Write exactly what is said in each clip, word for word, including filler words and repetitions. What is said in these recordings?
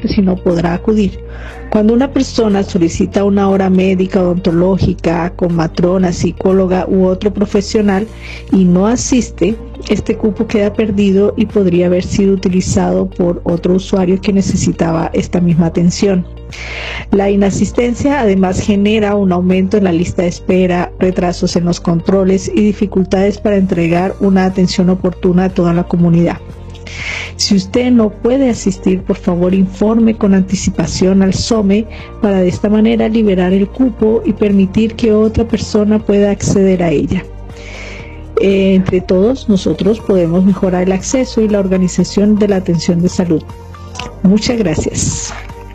porque si no podrá acudir. Cuando una persona solicita una hora médica odontológica con matrona, psicóloga u otro profesional y no asiste, este cupo queda perdido y podría haber sido utilizado por otro usuario que necesitaba esta misma atención. La inasistencia además genera un aumento en la lista de espera, retrasos en los controles y dificultades para entregar una atención oportuna a toda la comunidad. Si usted no puede asistir, por favor informe con anticipación al SOME para de esta manera liberar el cupo y permitir que otra persona pueda acceder a ella. Eh, entre todos nosotros podemos mejorar el acceso y la organización de la atención de salud. Muchas gracias.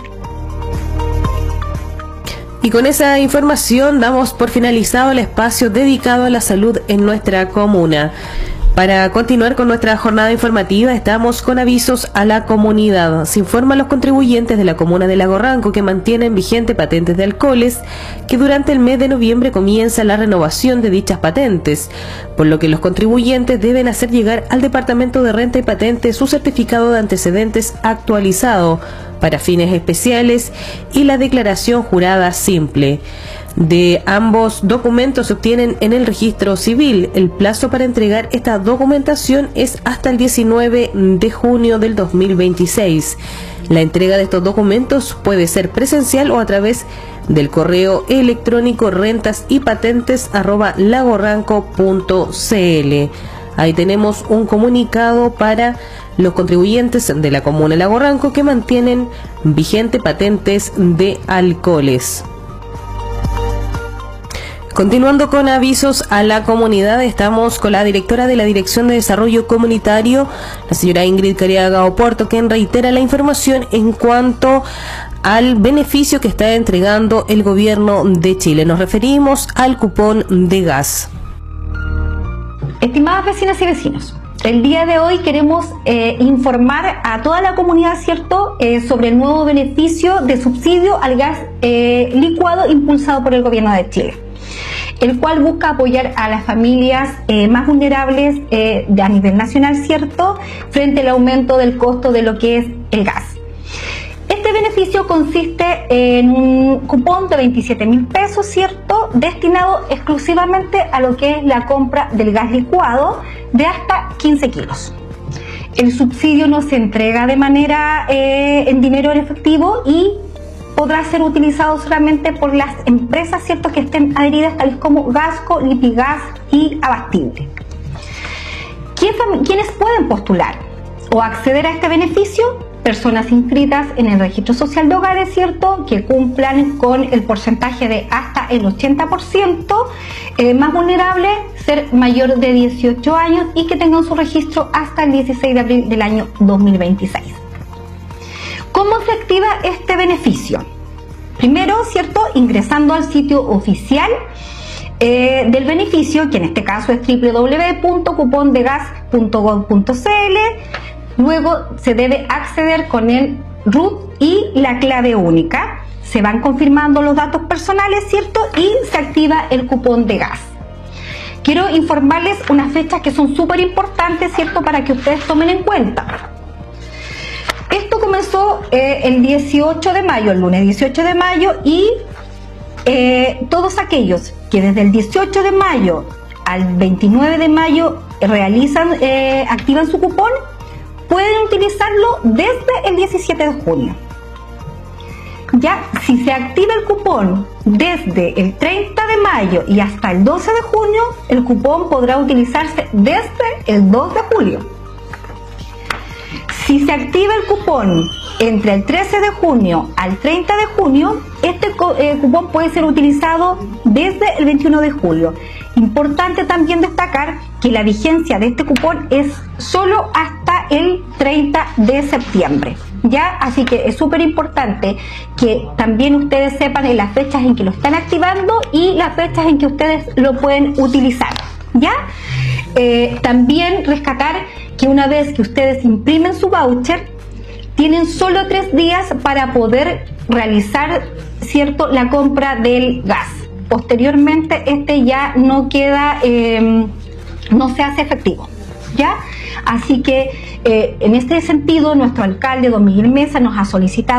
Y con esa información damos por finalizado el espacio dedicado a la salud en nuestra comuna. Para continuar con nuestra jornada informativa, estamos con avisos a la comunidad. Se informa a los contribuyentes de la comuna de Lago Ranco que mantienen vigente patentes de alcoholes, que durante el mes de noviembre comienza la renovación de dichas patentes, por lo que los contribuyentes deben hacer llegar al Departamento de Renta y Patentes su certificado de antecedentes actualizado para fines especiales y la declaración jurada simple. De ambos documentos se obtienen en el registro civil. El plazo para entregar esta documentación es hasta el diecinueve de junio del dos mil veintiséis. La entrega de estos documentos puede ser presencial o a través del correo electrónico rentas y patentes arroba lagoranco punto cl. Ahí tenemos un comunicado para los contribuyentes de la comuna de Lago Ranco que mantienen vigente patentes de alcoholes. Continuando con avisos a la comunidad, estamos con la directora de la Dirección de Desarrollo Comunitario, la señora Ingrid Cariaga Oporto, quien reitera la información en cuanto al beneficio que está entregando el gobierno de Chile. Nos referimos al cupón de gas. Estimadas vecinas y vecinos, el día de hoy queremos eh, informar a toda la comunidad, ¿cierto?, eh, sobre el nuevo beneficio de subsidio al gas eh, licuado impulsado por el gobierno de Chile, el cual busca apoyar a las familias eh, más vulnerables eh, de, a nivel nacional, ¿cierto?, frente al aumento del costo de lo que es el gas. Este beneficio consiste en un cupón de veintisiete mil pesos, ¿cierto?, destinado exclusivamente a lo que es la compra del gas licuado de hasta quince kilos. El subsidio no se entrega de manera eh, en dinero en efectivo y podrá ser utilizado solamente por las empresas, ¿cierto?, que estén adheridas, tales como Gasco, Lipigas y Abastible. ¿Quiénes pueden postular o acceder a este beneficio? Personas inscritas en el registro social de hogares, ¿cierto?, que cumplan con el porcentaje de hasta el ochenta por ciento, eh, más vulnerable, ser mayor de dieciocho años y que tengan su registro hasta el dieciséis de abril del año dos mil veintiséis. ¿Cómo se activa este beneficio? Primero, ¿cierto?, ingresando al sitio oficial eh, del beneficio, que en este caso es doble u doble u doble u punto cupón de gas punto gob punto cl. Luego se debe acceder con el root y la clave única. Se van confirmando los datos personales, ¿cierto?, y se activa el cupón de gas. Quiero informarles unas fechas que son súper importantes, ¿cierto?, para que ustedes tomen en cuenta. Esto comenzó eh, el dieciocho de mayo, el lunes dieciocho de mayo, y eh, todos aquellos que desde el dieciocho de mayo al veintinueve de mayo realizan, eh, activan su cupón, pueden utilizarlo desde el diecisiete de junio. Ya, si se activa el cupón desde el treinta de mayo y hasta el doce de junio, el cupón podrá utilizarse desde el dos de julio. Si se activa el cupón entre el trece de junio al treinta de junio, este eh, cupón puede ser utilizado desde el veintiuno de julio. Importante también destacar que la vigencia de este cupón es solo hasta el treinta de septiembre. ¿Ya? Así que es súper importante que también ustedes sepan en las fechas en que lo están activando y las fechas en que ustedes lo pueden utilizar. ¿Ya? Eh, también rescatar que una vez que ustedes imprimen su voucher, tienen solo tres días para poder realizar, ¿cierto?, la compra del gas. Posteriormente este ya no queda, eh, no se hace efectivo, ¿ya? Así que eh, en este sentido nuestro alcalde don Miguel Mesa nos ha solicitado